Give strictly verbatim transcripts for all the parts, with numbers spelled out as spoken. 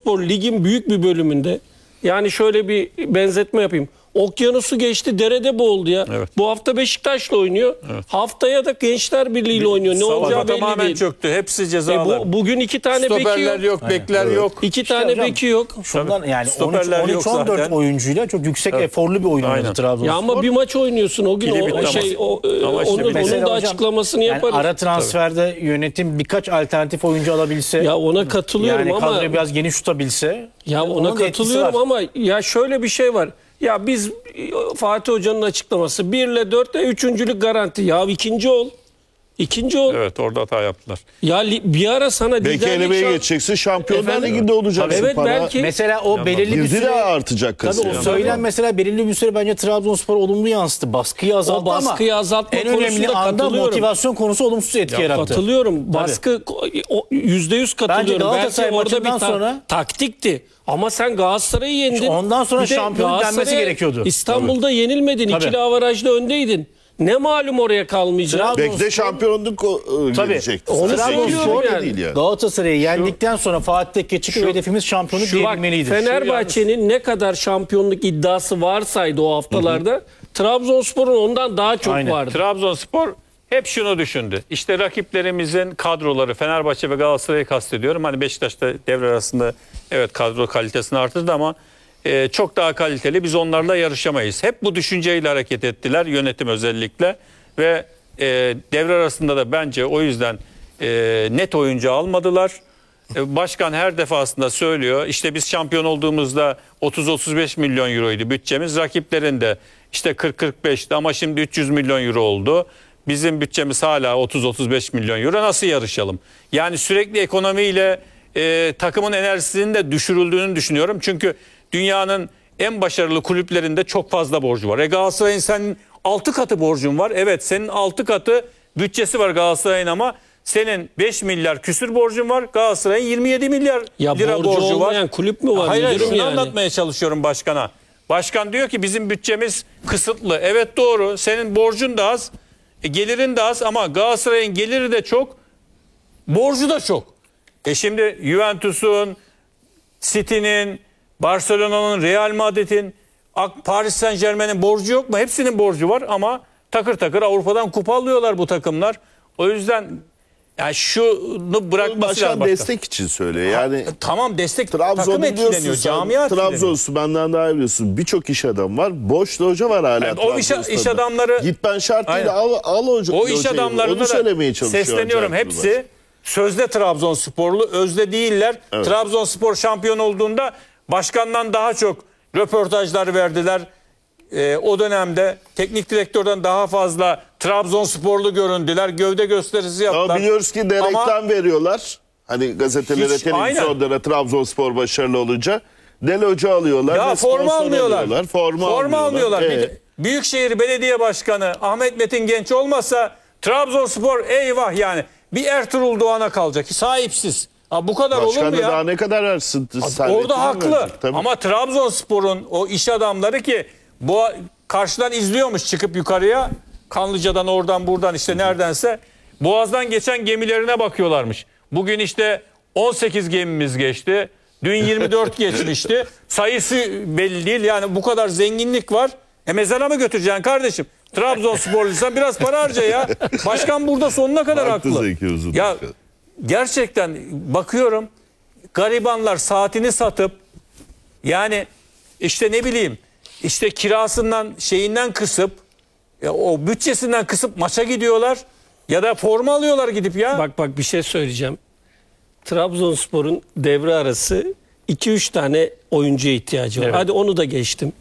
Trabzonspor ligin büyük bir bölümünde, yani şöyle bir benzetme yapayım. Okyanusu geçti, derede boğuldu ya. Evet. Bu hafta Beşiktaş'la oynuyor. Evet. Haftaya da Gençler Birliği ile oynuyor. Ne olacağı belli tamamen değil. çöktü. Hepsi cezalar. E bu, bugün iki tane Stoperler beki yok. yok, bekler Evet. yok. İki İşte tane hocam, beki yok. Şundan yani Stoperler yok on üç on dört zaten. oyuncuyla çok yüksek evet. eforlu bir oyun oynadı Aynen. Trabzonspor. Ya ama bir maç oynuyorsun o gün. Kili O, bitti şey, o, ama işte onun, onun Mesela da hocam, açıklamasını yani yaparız. ara transferde Tabii. yönetim birkaç alternatif oyuncu alabilse. Ya ona katılıyorum yani ama. Yani kadroyu biraz geniş tutabilse. Ya ona katılıyorum ama ya şöyle bir şey var. Ya biz Fatih Hoca'nın açıklaması bir ile dört ile üçüncülük garanti. Ya ikinci ol. İkinci ol. Evet, orada hata yaptılar. Ya bir ara sana belki elemeye şan... geçeceksin, Şampiyonlar Ligi'nde olacaksın. Evet para. belki. Mesela o belirli bir süre artacak tabii o söylem mesela belirli bir süre bence Trabzonspor olumlu yansıtı. Baskıyı azalttı o baskıyı ama azaltma en önemli anda motivasyon konusu olumsuz etki ya, yarattı. Katılıyorum. Baskı yüzde yüz katılıyorum. Bence belki orada bir ta sonra taktikti. Ama sen Galatasaray'ı yendin. Ondan sonra şampiyonluk denmesi gerekiyordu. İstanbul'da Tabii. yenilmedin. Tabii. İkili avarajda öndeydin. Ne malum oraya kalmayacak. Belki de şampiyonluk gelecekti. Onu söylüyorum yani. Değil yani. Galatasaray'ı yendikten sonra Fatih Tekke çıkıp hedefimiz şampiyonluk diyebilmeliydi. Fenerbahçe'nin ne kadar şampiyonluk iddiası varsaydı o haftalarda, hı hı. Trabzonspor'un ondan daha çok Aynen. vardı. Trabzonspor hep şunu düşündü. İşte rakiplerimizin kadroları, Fenerbahçe ve Galatasaray'ı kastediyorum. Hani Beşiktaş'ta devre arasında evet kadro kalitesini artırdı ama e, çok daha kaliteli. Biz onlarla yarışamayız. Hep bu düşünceyle hareket ettiler, yönetim özellikle. Ve e, devre arasında da bence o yüzden e, net oyuncu almadılar. E, başkan her defasında söylüyor. İşte biz şampiyon olduğumuzda otuz otuz beş milyon euroydu bütçemiz. Rakiplerin de işte kırk kırk beşti ama şimdi üç yüz milyon euro oldu. Bizim bütçemiz hala otuz otuz beş milyon euro. Nasıl yarışalım? Yani sürekli ekonomiyle e, takımın enerjisinin de düşürüldüğünü düşünüyorum. Çünkü dünyanın en başarılı kulüplerinde çok fazla borcu var. E Galatasaray'ın senin altı katı borcun var. Evet, senin altı katı bütçesi var Galatasaray'ın ama senin beş milyar küsür borcun var. Galatasaray'ın yirmi yedi milyar ya lira borcu, borcu var. Olmayan kulüp mü var? Hayır, hayır şunu yani. anlatmaya çalışıyorum başkana. Başkan diyor ki bizim bütçemiz kısıtlı. Evet doğru. Senin borcun da az. E, gelirin de az ama Galatasaray'ın geliri de çok. Borcu da çok. E şimdi Juventus'un, City'nin, Barcelona'nın, Real Madrid'in, Paris Saint-Germain'in borcu yok mu? Hepsinin borcu var ama takır takır Avrupa'dan kupa alıyorlar bu takımlar. O yüzden yani şunu bırakması Başkan lazım. destek için söylüyor. Yani ha, tamam destek. Trabzon takım etkileniyor. Camia etkileniyor. Trabzon'su benden daha biliyorsun. Birçok iş adam var. Boş loca var hala. Yani o iş, iş adamları gitmen şart değil. Al, al hoca, o iş adamlarına da sesleniyorum. Hepsi sözde Trabzonsporlu, özde değiller. Evet. Trabzonspor şampiyon olduğunda başkandan daha çok röportajlar verdiler. Ee, o dönemde teknik direktörden daha fazla Trabzonsporlu göründüler. Gövde gösterisi yaptılar. Ama biliyoruz ki de reklam Ama veriyorlar. Hani gazetelere, hiç, televizyonlara aynen. Trabzonspor başarılı olunca Del Hoca alıyorlar. Ya forma almıyorlar. alıyorlar. Forma, forma almıyorlar. almıyorlar. Ee? Büyükşehir Belediye Başkanı Ahmet Metin Genç olmasa Trabzonspor eyvah yani. Bir Ertuğrul Doğan'a kalacak. Sahipsiz. Ha, bu kadar Başkan olur mu ya? daha ne kadar versin? Orada haklı. Ama Trabzonspor'un o iş adamları ki bu karşıdan izliyormuş çıkıp yukarıya. Kanlıca'dan oradan buradan işte neredense Boğaz'dan geçen gemilerine bakıyorlarmış. Bugün işte on sekiz gemimiz geçti. Dün yirmi dört geçmişti. Sayısı belli değil. Yani bu kadar zenginlik var. E mezara mı götüreceksin kardeşim? Trabzonsporluysan biraz para harca ya. Başkan burada sonuna kadar haklı. Ya gerçekten bakıyorum garibanlar saatini satıp yani işte ne bileyim işte kirasından şeyinden kısıp ya o bütçesinden kısıp maça gidiyorlar ya da forma alıyorlar gidip ya. Bak bak bir şey söyleyeceğim. Trabzonspor'un devre arası iki üç tane oyuncuya ihtiyacı var. Evet. Hadi onu da geçtim.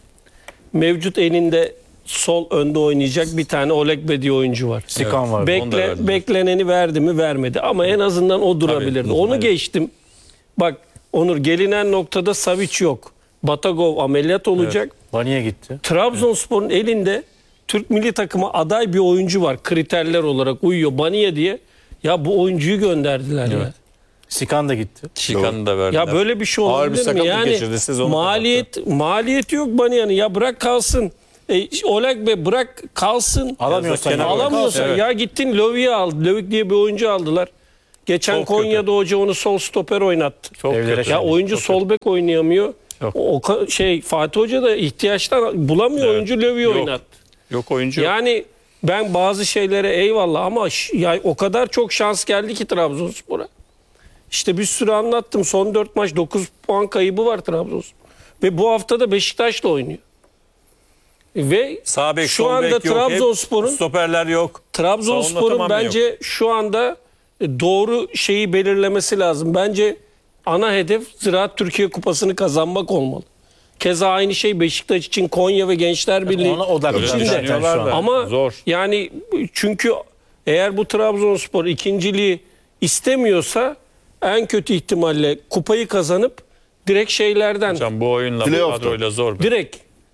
Mevcut elinde sol önde oynayacak bir tane Oleg diye oyuncu var. Sikan evet. var. Bekle, bekleneni verdi mi vermedi ama en azından o durabilirdi. Tabii, onu evet. geçtim. Bak Onur gelinen noktada Savic yok. Batagov ameliyat olacak. Evet. Baniye gitti. Trabzonspor'un evet. elinde Türk milli takımı aday bir oyuncu var. Kriterler olarak uyuyor. Baniye diye. Ya bu oyuncuyu gönderdiler evet. ya. Sikan da gitti. Sikan'ı da verdiler. Ya böyle bir şey olabilir mi? Yani maliyet maliyet yok Baniye'nin. Ya bırak kalsın. E, Oleg Bey bırak kalsın. Alamıyorsan, alamıyorsan evet. ya gittin Lövik'i al. Lövik diye bir oyuncu aldılar. Geçen Çok Konya'da hoca onu sol stoper oynattı. Çok Evlere kötü. Ya oyuncu Çok sol bek oynayamıyor. Yok. O, o ka- şey Fatih Hoca da ihtiyaçtan bulamıyor Evet. oyuncu Löw'ü Yok. oynattı. Yok oyuncu yok. Yani ben bazı şeylere eyvallah ama ş- ya o kadar çok şans geldi ki Trabzonspor'a. İşte bir sürü anlattım. Son dört maç dokuz puan kaybı var Trabzonspor. Ve bu hafta da Beşiktaş'la oynuyor. Ve Sağ bek, şu sol anda bek yok. Hep Trabzonspor'un stoperler yok. Savunma Trabzonspor'un tamamen bence şu anda doğru şeyi belirlemesi lazım. Bence ana hedef Ziraat Türkiye Kupası'nı kazanmak olmalı. Keza aynı şey Beşiktaş için Konya ve Gençler Birliği Ona odaklı için de. zaten şu an. Ama Zor. yani çünkü eğer bu Trabzonspor ikinciliği istemiyorsa en kötü ihtimalle kupayı kazanıp direkt şeylerden Hocam bu oyunla bu Playoff'ta. kadroyla zor. be. direkt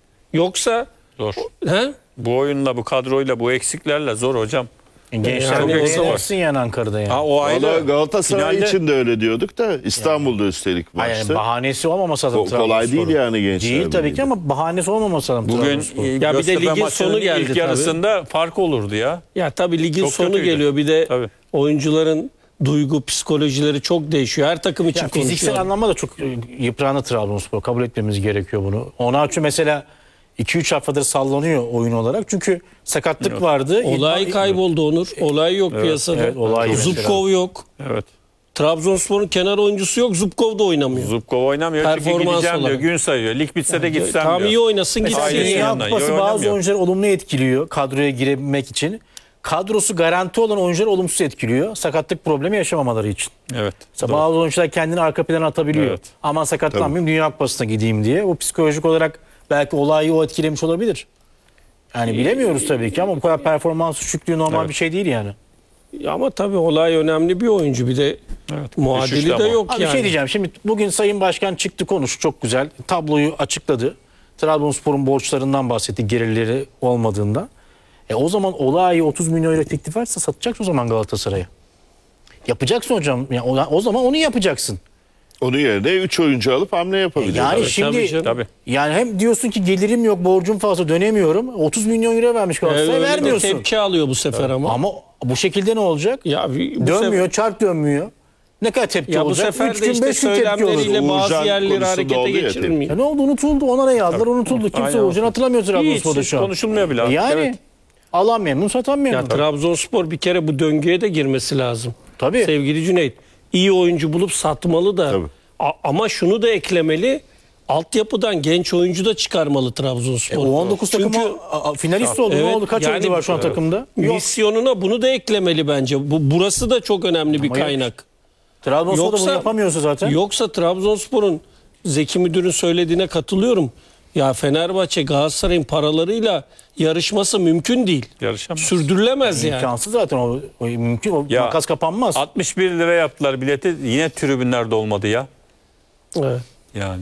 yoksa Zor. he? Bu oyunla bu kadroyla bu eksiklerle zor hocam. Gençler Yani yani o zaman- yenersin yani Ankara'da yani. Ha o Valla ayrı. Galatasaray Finalde- için de öyle diyorduk da İstanbul'da üstelik Hayır, maçtı. yani bahanesi olmaması lazım. Ko- kolay Trabzonspor'un. değil yani Gençler Değil tabii Birliği. ki ama bahanesi olmaması lazım. Bugün Trabzonspor'un. e, Ya bir de Göztepe ligin maçının sonu geldi ilk tabii. yarısında fark olurdu ya. Ya tabii ligin Çok sonu kötüydü. geliyor. Bir de Tabii. oyuncuların duygu, psikolojileri çok değişiyor. Her takım için Ya fiziksel konuşuyorum. anlamda da çok e, yıprandı Trabzonspor. Kabul etmemiz gerekiyor bunu. Onaçu mesela iki üç haftadır sallanıyor oyun olarak. Çünkü sakatlık Yok. vardı. Olay kayboldu Onur. Olay yok piyasada. evet, olay mesela. Zubkov yok. Evet. Trabzonspor'un kenar oyuncusu yok. Zubkov da oynamıyor. Zubkov oynamıyor çünkü Performans gideceğim olarak. diyor. Gün sayıyor. Lig bitse de gitsem Tam diyor. iyi oynasın gitsin. Mesela Ailesi Dünya yani. yanında. Kupası Yo, bazı oynamıyor. oyuncuları olumlu etkiliyor kadroya girebilmek için. Kadrosu garanti olan oyuncuları olumsuz etkiliyor. Sakatlık problemi yaşamamaları için. Evet. Mesela doğru. bazı oyuncular kendini arka plana atabiliyor. Evet. Aman sakatlanmayayım Dünya Kupası'na gideyim diye. O psikolojik olarak belki olayı o etkilemiş olabilir. Yani bilemiyoruz tabii ki ama bu kadar performans düşüklüğü normal Evet. bir şey değil yani. Ama tabii olay önemli bir oyuncu. Bir de muadili Düşüşte de ama. yok Abi yani. bir şey diyeceğim. Şimdi bugün Sayın Başkan çıktı konuştu çok güzel. Tabloyu açıkladı. Trabzonspor'un borçlarından bahsetti gelirleri olmadığında. E o zaman Olağay'ı otuz milyon euro teklif varsa satacaksın o zaman Galatasaray'a. Yapacaksın hocam. Yani o, o zaman onu yapacaksın. Onun yerine üç oyuncu alıp hamle yapabilir. Yani tabii, şimdi tabii canım. Tabii. yani hem diyorsun ki gelirim yok, borcum fazla dönemiyorum. otuz milyon euro vermiş Ee, Galatasaray öyle de vermiyorsun. tepki alıyor bu sefer ama. Ama bu şekilde ne olacak? Ya bir- bu Dönmüyor, sefer- çark dönmüyor. Ne kadar tepki ya bu olacak? sefer Üç de gün, işte beş gün tepki olur. söylemleriyle bazı Uğurcan yerleri konusunda harekete oldu ya geçirilmiyor. Ya ne oldu unutuldu. Ona ne yazdılar unutuldu. Kimse Aynen. Uğurcan'ı hatırlamıyor Trabzonspor'da Hiç şu an. konuşulmuyor bile. Yani Evet. alan memnun, satan memnun. Ya Trabzonspor bir kere bu döngüye de girmesi lazım. Tabii. Sevgili Cüneyt, iyi oyuncu bulup satmalı da. Tabii. A- ama şunu da eklemeli. Altyapıdan genç oyuncu da çıkarmalı Trabzonspor. E, o on dokuz Çünkü takımı a- a- finalist oldu. Evet, Ne oldu? Kaç yani- oyuncu var şu an Evet. takımda? Yok. misyonuna bunu da eklemeli bence. Bu burası da çok önemli bir Ama yok. kaynak. Trabzonspor da bunu yapamıyorsa zaten. Yoksa Trabzonspor'un Zeki Müdür'ün söylediğine katılıyorum. Ya Fenerbahçe Galatasaray'ın paralarıyla yarışması mümkün değil. Yarışamaz. Sürdürülemez yani. İmkansız zaten o, o mümkün. O Ya, makas kapanmaz. altmış bir lira yaptılar bileti. Yine tribünlerde olmadı ya. Evet. Yani.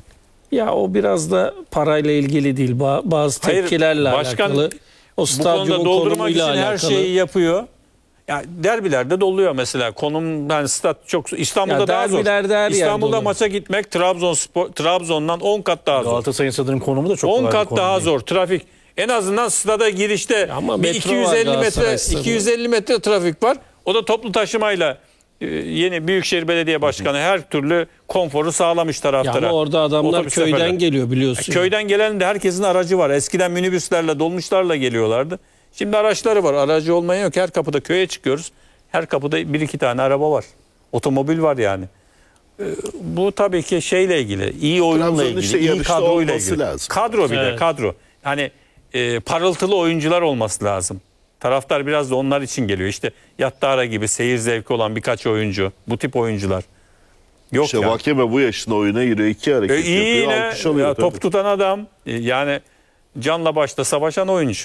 Ya o biraz da parayla ilgili değil. Ba- Bazı Hayır, tepkilerle başkan alakalı. O Bu stadyumun konuda doldurmak için konumuyla alakalı. her şeyi yapıyor. Ya derbilerde doluyor mesela. Konum yani stat çok İstanbul'da Ya daha zor. derbilerde her yer İstanbul'da dolu. maça gitmek Trabzonspor Trabzon'dan on kat daha zor. Galatasaray'ın stadının konumu da çok on kolay bir kat konum daha değil. zor. Trafik en azından stada girişte Ama bir metro iki yüz var elli Galatasaray metre stadında. iki yüz elli metre trafik var. O da toplu taşımayla e, yeni Büyükşehir Belediye Başkanı her türlü konforu sağlamış Ya taraftara. ama orada adamlar Otobüs köyden seferler. geliyor biliyorsun. Köyden gelen de herkesin aracı var. Eskiden minibüslerle, dolmuşlarla geliyorlardı. Şimdi araçları var. Aracı olmayan yok. Her kapıda köye çıkıyoruz. Her kapıda bir iki tane araba var. Otomobil var yani. Ee, Bu tabii ki şeyle ilgili, iyi oyunla Trabzon'un ilgili, işte iyi yarışta kadroyla olması ilgili. lazım. Kadro bir de Evet. kadro. Yani e, parıltılı oyuncular olması lazım. Taraftar biraz da onlar için geliyor. İşte Yattara gibi seyir zevki olan birkaç oyuncu. Bu tip oyuncular. Yok İşte ya. Vakeme bu yaşına oyuna giriyor. iki hareket E, iyi yapıyor. yine Alkış alıyor ya, tabii. top tutan adam. E, yani canla başla savaşan oyuncu.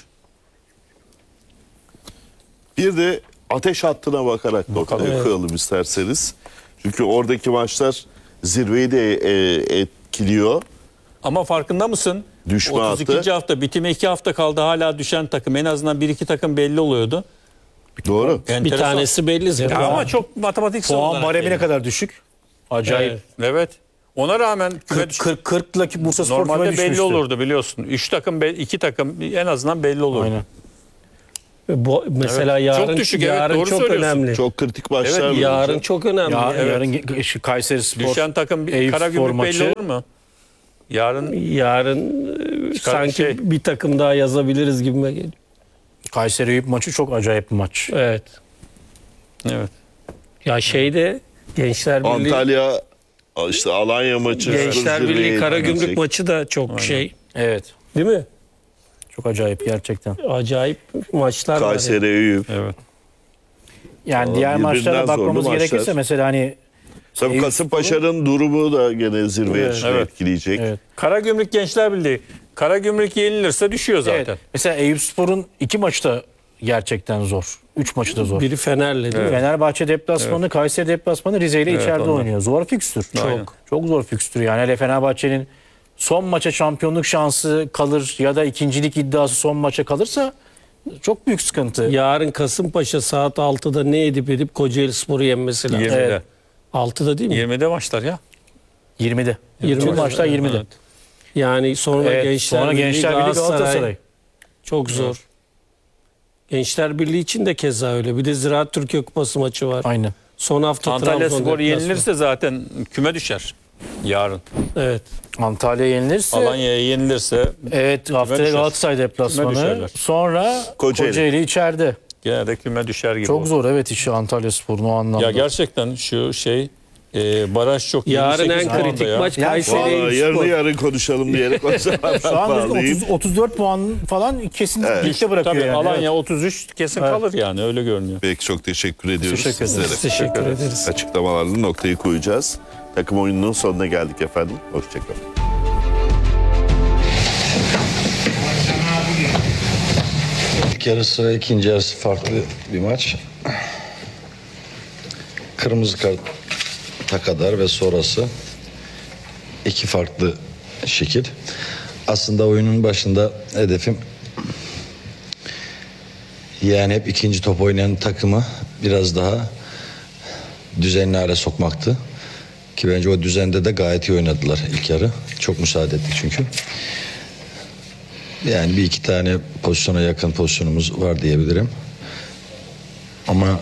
Bir de ateş hattına bakarak noktaya koyalım isterseniz. Çünkü oradaki maçlar zirveyi de e, etkiliyor. Ama farkında mısın? Düşme otuz ikinci hattı. hafta bitime iki hafta kaldı hala düşen takım. En azından bir iki takım belli oluyordu. Doğru. Bir Enteresan. tanesi belli zaten. Ya ama çok matematiksel Puan olarak baremi ne belli. kadar düşük? Acayip. Evet. Evet. Ona rağmen küme kırk düş- kırk kırkla ki Bursa Spor küme normalde belli düşmüştü. olurdu biliyorsun. Üç takım, be- iki takım en azından belli olurdu. Aynen. Bu, mesela Evet. yarın, Çok düşük, evet, yarın doğru çok söylüyorsun. önemli. Çok kritik maçlar var. Yarın hocam. çok önemli. Ya, yani. Yarın şu Kayseri Spor, Düşen takım bir Eyüp Spor Karagümrük belli maçı. olur mu? Yarın Yarın e, Çıkar- sanki şey- bir takım daha yazabiliriz gibime geliyor. Kayseri Eyüp maçı çok acayip bir maç. Evet. evet. Ya şeyde Gençler Birliği Antalya işte Alanya maçı. Gençler zirveye Birliği Karagümrük gidecek. maçı da çok şey. Evet. Değil mi? Çok acayip gerçekten. Acayip maçlar var. yani. Kayseri Eyüp. Evet. Yani Aa, diğer birbirinden maçlara bakmamız zorlu gerekirse maçlar. mesela hani Tabii Eyüp Kasımpaşa'nın durumu da gene zirve Evet. yarışını Evet. etkileyecek. Evet. Karagümrük Gençler Birliği. Karagümrük yenilirse düşüyor zaten. Evet. Mesela Eyüp Spor'un iki maçı da gerçekten zor. Üç maçı da zor. Biri Fener'le değil mi? Fenerbahçe deplasmanı, Kayseri deplasmanı, Rize ile Evet, içeride onlar. oynuyor. Zor fikstür. Aynen. Çok. Çok zor fikstür. Yani hele Fenerbahçe'nin son maça şampiyonluk şansı kalır ya da ikincilik iddiası son maça kalırsa çok büyük sıkıntı. Yarın Kasımpaşa saat altıda ne edip edip Kocaeli Spor'u yenmesi lazım. yirmide. Evet. altıda değil mi? yirmide maçlar ya. yirmide. yirmide. Tüm maçlar yirmide. Evet. Yani sonra Evet, Gençler sonra Birliği, Gençler Birliği Galatasaray, Galatasaray. çok zor. Gençler Birliği için de keza öyle. Bir de Ziraat Türkiye Kupası maçı var. Aynen. Son hafta Antalya Trabzon Spor deplasmanı. yenilirse zaten küme düşer. Yarın. Evet. Antalya yenilirse Alanya'ya yenilirse evet haftaya düşer. Galatasaray Küme deplasmanı. düşerler. Sonra Kocaeli. Kocaeli, içeride. gene de küme düşer gibi. Çok olur. zor evet işi Antalya Spor'un o anlamda. Ya gerçekten şu şey e, baraj çok Yarın yirmi en sekiz puanda kritik ya. maç Yani Kayseri Vallahi Eyüp yarını Spor. yarın konuşalım diyerek o zaman Şu an bağlayayım. otuz, otuz dört puan falan kesin Evet. ligde bırakıyor Tabii yani. Alanya Evet. otuz üç kesin Evet. kalır yani öyle görünüyor. Peki çok teşekkür ediyoruz Teşekkür ederiz. sizlere. Teşekkür ederiz. Açıklamalarla noktayı koyacağız. Takım oyununun sonuna geldik efendim. Hoşçakalın. İlk yarısı ve ikinci yarısı farklı bir maç. Kırmızı karta kadar ve sonrası iki farklı şekil. Aslında oyunun başında hedefim yani hep ikinci top oynayan takımı biraz daha düzenli hale sokmaktı. Ki bence o düzende de gayet iyi oynadılar ilk yarı. Çok müsaade ettik çünkü. Yani bir iki tane pozisyona yakın pozisyonumuz var diyebilirim. Ama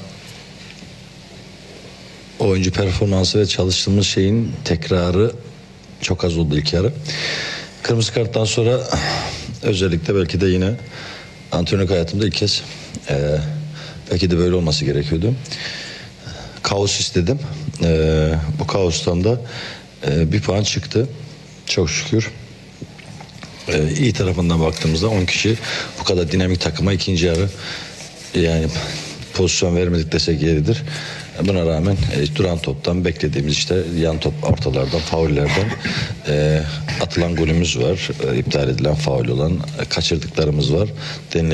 oyuncu performansı ve çalıştığımız şeyin tekrarı çok az oldu ilk yarı. Kırmızı karttan sonra özellikle belki de yine antrenörlük hayatımda ilk kez e, belki de böyle olması gerekiyordu. Kaos istedim. E, bu kaostan da e, bir puan çıktı. Çok şükür. Ee, iyi tarafından baktığımızda on kişi bu kadar dinamik takıma ikinci yarı yani pozisyon vermedik desek yeridir. Buna rağmen e, duran toptan beklediğimiz işte yan top ortalardan, faullerden e, atılan golümüz var. E, iptal edilen faul olan e, kaçırdıklarımız var. Denilen